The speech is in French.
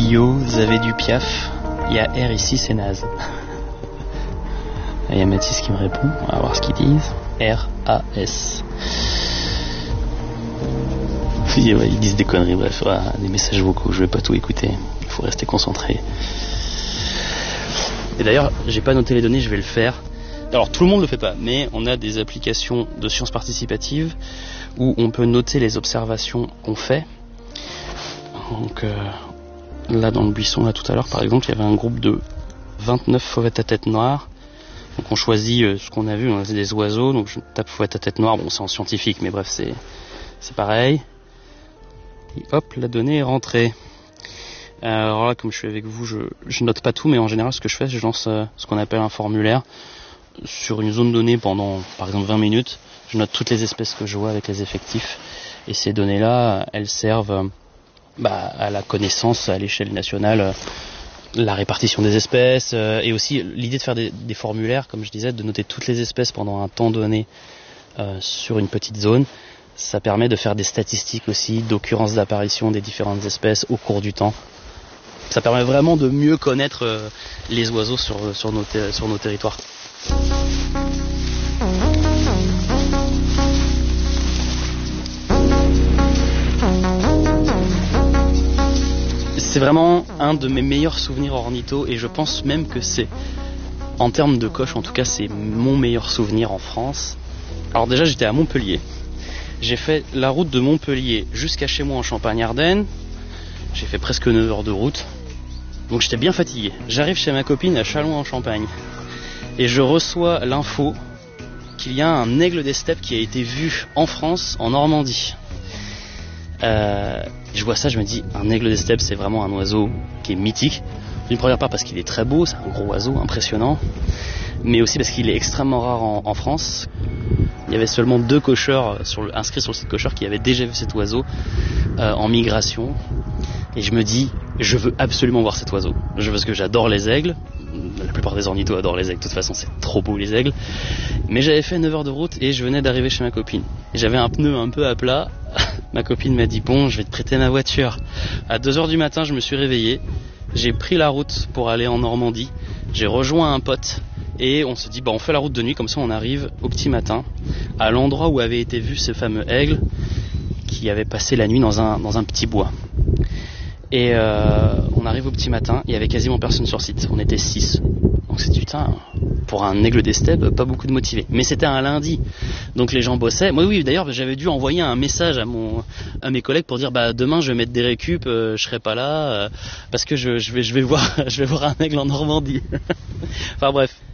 Yo, vous avez du Piaf. Il y a R ici, c'est naze. Il y a Mathis qui me répond. On va voir ce qu'ils disent. R-A-S. Ils disent des conneries, bref, des messages vocaux. Je vais pas tout écouter. Il faut rester concentré. Et d'ailleurs, j'ai pas noté les données, je vais le faire. Alors tout le monde le fait pas, mais on a des applications de sciences participatives où on peut noter les observations qu'on fait. Donc là dans le buisson, là tout à l'heure par exemple, il y avait un groupe de 29 fauvettes à tête noire. Donc on choisit ce qu'on a vu, on a des oiseaux, donc je tape fauvette à tête noire, bon c'est en scientifique, mais bref c'est pareil. Et hop, la donnée est rentrée. Alors là, comme je suis avec vous, je note pas tout, mais en général ce que je fais, je lance ce qu'on appelle un formulaire sur une zone donnée pendant par exemple 20 minutes. Je note toutes les espèces que je vois avec les effectifs, et ces données-là, elles servent à la connaissance à l'échelle nationale, la répartition des espèces, et aussi l'idée de faire des formulaires, comme je disais, de noter toutes les espèces pendant un temps donné sur une petite zone. Ça permet de faire des statistiques aussi d'occurrence d'apparition des différentes espèces au cours du temps. Ça permet vraiment de mieux connaître les oiseaux sur nos territoires. C'est vraiment un de mes meilleurs souvenirs ornitho, et je pense même que c'est, en termes de coche en tout cas, c'est mon meilleur souvenir en France. Alors déjà j'étais à Montpellier. J'ai fait la route de Montpellier jusqu'à chez moi en Champagne-Ardenne. J'ai fait presque 9 heures de route. Donc j'étais bien fatigué. J'arrive chez ma copine à Châlons-en-Champagne. Et je reçois l'info qu'il y a un aigle des steppes qui a été vu en France, en Normandie. Je vois ça, je me dis, un aigle des steppes, c'est vraiment un oiseau qui est mythique. D'une première part parce qu'il est très beau, c'est un gros oiseau, impressionnant. Mais aussi parce qu'il est extrêmement rare en France. Il y avait seulement 2 cocheurs inscrits sur le site cocheur qui avaient déjà vu cet oiseau en migration. Et je me dis, je veux absolument voir cet oiseau. Parce que j'adore les aigles. La plupart des ornithos adorent les aigles. De toute façon, c'est trop beau les aigles. Mais j'avais fait 9 heures de route et je venais d'arriver chez ma copine. Et j'avais un pneu un peu à plat. Ma copine m'a dit, bon, je vais te prêter ma voiture. À 2 heures du matin, je me suis réveillé. J'ai pris la route pour aller en Normandie. J'ai rejoint un pote. Et on se dit, on fait la route de nuit, comme ça on arrive au petit matin à l'endroit où avait été vu ce fameux aigle qui avait passé la nuit dans un petit bois. Et on arrive au petit matin, il y avait quasiment personne sur site, on était 6. Donc c'est putain, pour un aigle des steppes, pas beaucoup de motivés. Mais c'était un lundi, donc les gens bossaient. Moi oui, d'ailleurs j'avais dû envoyer un message à mes collègues pour dire demain je vais mettre des récup, je serai pas là parce que je vais voir un aigle en Normandie. Enfin bref.